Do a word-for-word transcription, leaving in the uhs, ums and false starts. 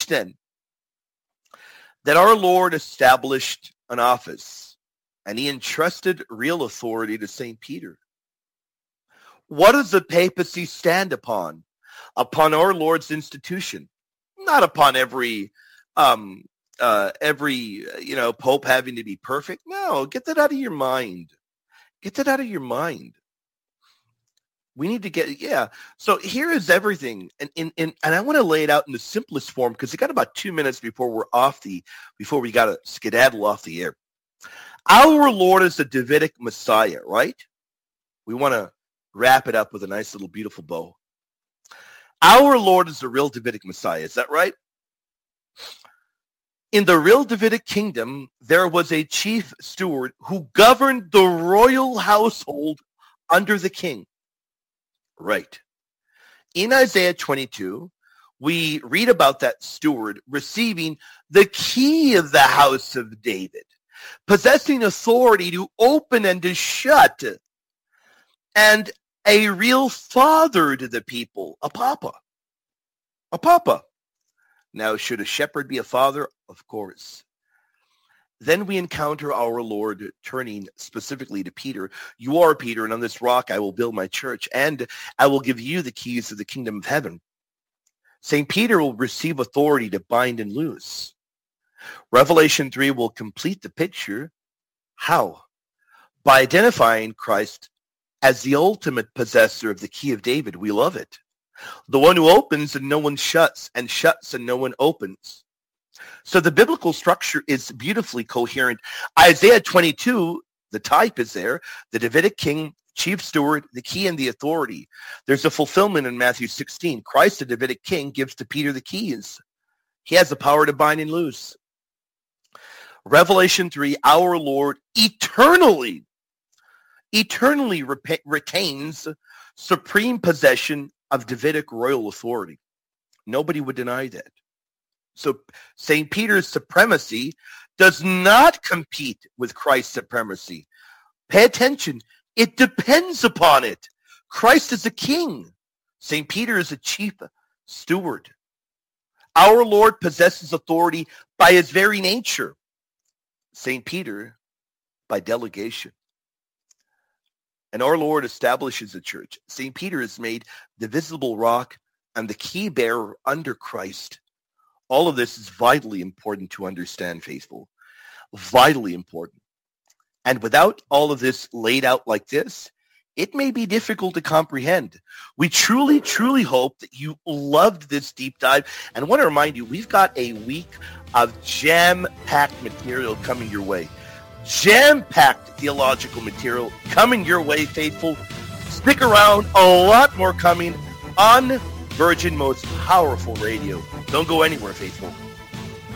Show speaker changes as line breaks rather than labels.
then that our Lord established an office and he entrusted real authority to Saint Peter. What does the papacy stand upon? Upon our Lord's institution, not upon every, um, uh, every you know pope having to be perfect. No, get that out of your mind. Get that out of your mind. We need to get yeah. So here is everything, and in and, and I want to lay it out in the simplest form because we got about two minutes before we're off the before we got to skedaddle off the air. Our Lord is the Davidic Messiah, right? We want to wrap it up with a nice little beautiful bow. Our Lord is the real Davidic Messiah. Is that right? In the real Davidic kingdom, there was a chief steward who governed the royal household under the king. Right. In Isaiah twenty-two, we read about that steward receiving the key of the house of David, possessing authority to open and to shut, and a real father to the people, a papa. A papa. Now, should a shepherd be a father? Of course. Then we encounter our Lord turning specifically to Peter. You are Peter, and on this rock I will build my church, and I will give you the keys of the kingdom of heaven. Saint Peter will receive authority to bind and loose. Revelation three will complete the picture. How? By identifying Christ as the ultimate possessor of the key of David. We love it. The one who opens and no one shuts, and shuts and no one opens. So the biblical structure is beautifully coherent. Isaiah twenty-two, the type is there, the Davidic king, chief steward, the key and the authority. There's a fulfillment in Matthew sixteen. Christ, the Davidic king, gives to Peter the keys. He has the power to bind and loose. Revelation three, our Lord eternally, eternally rep- retains supreme possession of Davidic royal authority. Nobody would deny that. So Saint Peter's supremacy does not compete with Christ's supremacy. Pay attention. It depends upon it. Christ is a king. Saint Peter is a chief steward. Our Lord possesses authority by his very nature. Saint Peter by delegation. And our Lord establishes a church. Saint Peter is made the visible rock and the key bearer under Christ. All of this is vitally important to understand, faithful. Vitally important. And without all of this laid out like this, it may be difficult to comprehend. We truly, truly hope that you loved this deep dive. And I want to remind you, we've got a week of jam-packed material coming your way. Jam-packed theological material coming your way, faithful. Stick around. A lot more coming on Virgin Most Powerful Radio. Don't go anywhere, faithful.